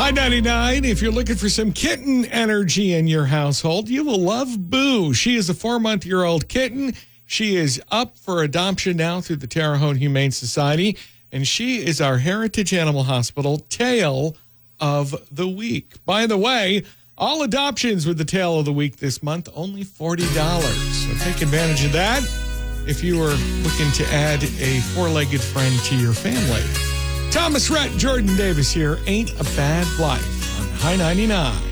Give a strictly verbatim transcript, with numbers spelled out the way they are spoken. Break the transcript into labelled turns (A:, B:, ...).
A: High ninety-nine, if you're looking for some kitten energy in your household, you will love Boo. She is a four-month-year-old kitten. She is up for adoption now through the Terre Haute Humane Society, and she is our Heritage Animal Hospital Tale of the Week. By the way, all adoptions with the Tale of the Week this month, only forty dollars. So take advantage of that if you are looking to add a four-legged friend to your family. Thomas Rhett, Jordan Davis here. Ain't a Bad Life on High ninety-nine.